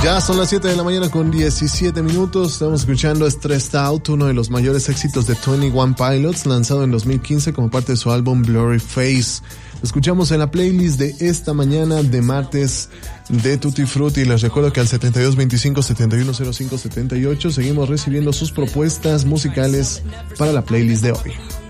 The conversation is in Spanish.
Ya son las 7 de la mañana con 17 minutos. Estamos escuchando Stressed Out, uno de los mayores éxitos de 21 Pilots, lanzado en 2015 como parte de su álbum Blurry Face. Lo escuchamos en la playlist de esta mañana de martes de Tutti Frutti. Les recuerdo que al 7225-710578 seguimos recibiendo sus propuestas musicales para la playlist de hoy.